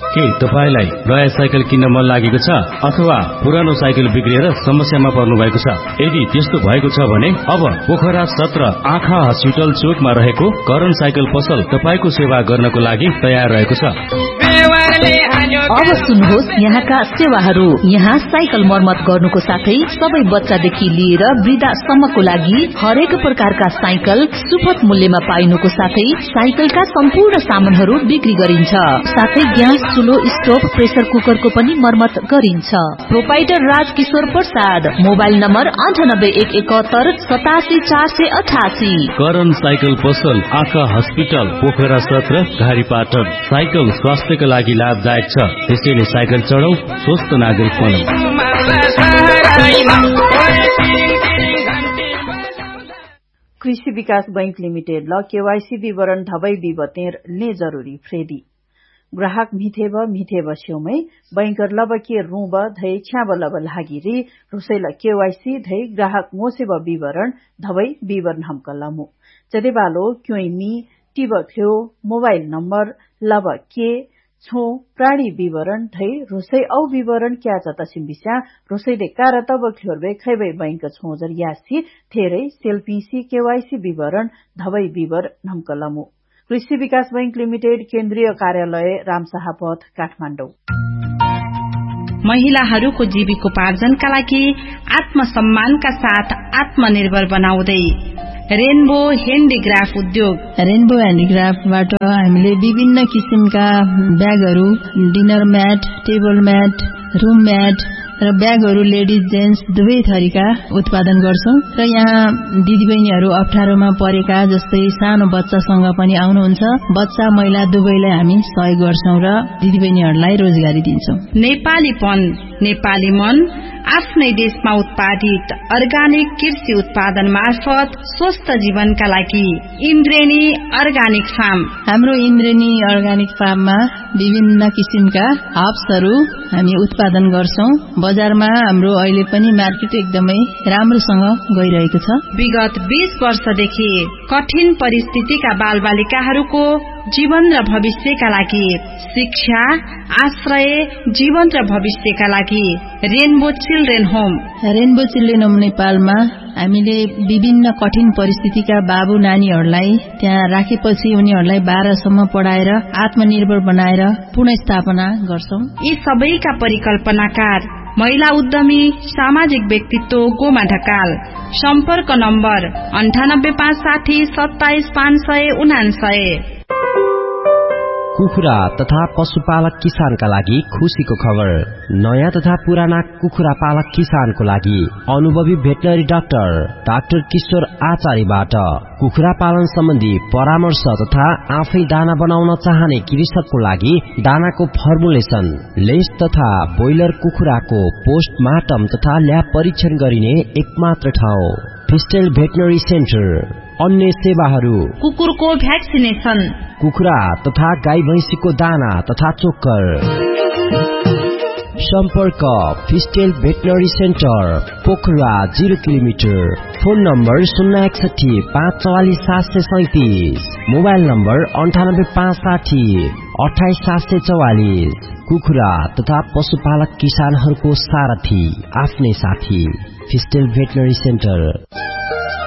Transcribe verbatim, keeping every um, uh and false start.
के तपाईलाई नयाँ साइकल किन्न मन लागेको छ अथवा पुरानो साइकल बिग्रिएर समस्यामा पर्नु भएको छ? यदि त्यस्तो भएको छ भने अब पोखरा सत्र आँखा हस्पिटल चोकमा रहेको करण साइकल पसल तपाईको सेवा गर्नको लागि तयार रहेको छ। अब सुन्नुहोस् यहाँका सेवाहरू। यहाँ साइकल मर्मत गर्नुको साथै सबै बच्चादेखि लिएर वृद्धासम्मको लागि हरेक प्रकारका साइकल सुपथ मूल्यमा पाइनुको साथै साइकलका सम्पूर्ण सामानहरू बिक्री गरिन्छ। साथै ग्यास चुलो स्टोभ प्रेसर कुकरको पनि मर्मत गरिन्छ। Proprietor Rajkishore Prasad, mobile number अन्ठानब्बे एक एकहत्तर सतासी चार सय अठासी। करण साइकल पसल आँखा हस्पिटल पोखरा सत्र घारीपाटन। साइकल स्वास्थ्यका लागि लाभदायक छ, त्यसैले साइकल चढाउ, स्वस्थ नागरिक बनौं। कृषि विकास बैंक लिमिटेड ल केवाईसी विवरण धबै विवतेर ले जरूरी फ्रेदी ग्राहक मिथेब मिथेब स्योमै बैंकर लब के रूब धै छ्याब लब लागिरी रुसैल केवाईसी धै ग्राहक मोसेब विवरण धबै विवरण हमकलमु चदेबालो क्योइमी टिब ख्यो मोबाइल नम्बर लब के छो प्राणी विवरण धै रुसै औ विवरण क्या चतसिम बिस्या रुसैले कार तब ख्योरबे खैबै बैंक छोजर यासी थेरै सेल्फीसी केवाईसी विवरण धबै विवरण हमकलमु। कृषि विकास बैंक लिमिटेड केन्द्रीय कार्यालय रामशाह पथ काठमाडौँ। महिलाहरूको जीविकोपार्जनका लागि आत्मसम्मानका साथ आत्मनिर्भर बनाउँदै रेनबो ह्यान्डिक्राफ्ट उद्योग। रेनबो ह्यान्डिक्राफ्टबाट हामीले विभिन्न किसिमका ब्यागहरू, dinner mat, table mat, room mat र ब्यागहरू लेडिज जेन्ट्स दुवै थरीका उत्पादन गर्छौं र यहाँ दिदीबहिनीहरू अप्ठ्यारोमा परेका जस्तै सानो बच्चासँग पनि आउनुहुन्छ, बच्चा महिला दुवैलाई हामी सहयोग गर्छौं र दिदीबहिनीहरूलाई रोजगारी दिन्छौं। नेपालीपन नेपाली मन आफ्नै देशमा उत्पादित अर्गानिक कृषि उत्पादन मार्फत स्वस्थ जीवनका लागि इन्द्रेणी अर्गानिक फार्म। हाम्रो इन्द्रेणी अर्गानिक फार्ममा विभिन्न किसिमका हर्ब्सहरू हामी उत्पादन गर्छौं। बजारमा हाम्रो अहिले पनि मार्केट एकदमै राम्रोसँग गइरहेको छ। विगत बीस वर्षदेखि कठिन परिस्थितिका बालबालिकाहरूको जीवन र भविष्यका लागि शिक्षा, आश्रय, जीवन र भविष्यका लागि rainbow children home. Rainbow children home नेपालमा हामीले विभिन्न कठिन परिस्थितिका बाबु नानीहरूलाई त्यहाँ राखेपछि उनीहरूलाई बाह्रसम्म पढाएर आत्मनिर्भर बनाएर पुनर्स्थापना गर्छौं। यी सबैका परिकल्पनाकार महिला उद्यमी सामाजिक व्यक्तित्व गोमा ढकाल। सम्पर्क नम्बर अन्ठानब्बे पाँच साठी सत्ताइस पाँच सय उनासय। कुखुरा तथा पशुपालक किसानका लागि खुशीको खबर। नयाँ तथा पुराना कुखुरा पालक किसानको लागि अनुभवी भेटनरी डाक्टर डाक्टर किशोर आचार्यबाट कुखुरा पालन सम्बन्धी परामर्श तथा आफै दाना बनाउन चाहने कृषकको लागि दानाको फर्मुलेसन, लेस तथा बोइलर कुखुराको पोस्टमार्टम तथा ल्याब परीक्षण गरिने एकमात्र ठाउँ फिस्टेल भेटनरी सेन्टर। अन्य सेवाहरू कुकुरको भ्याक्सिनेसन, कुखुरा तथा गाई भैंसीको दाना तथा चोक्कर। सम्पर्क फिस्टेल veterinary centre Pokhara zero kilometre. Phone number शून्य एकसठी पाँच चौवालिस सात सय सैतिस। मोबाइल नम्बर अन्ठानब्बे पाँच साठी अठाइस सात सय चौवालिस। कुखुरा तथा पशुपालक किसानहरूको सारथी आफ्नै साथी फिस्टेल भेटनरी सेन्टर।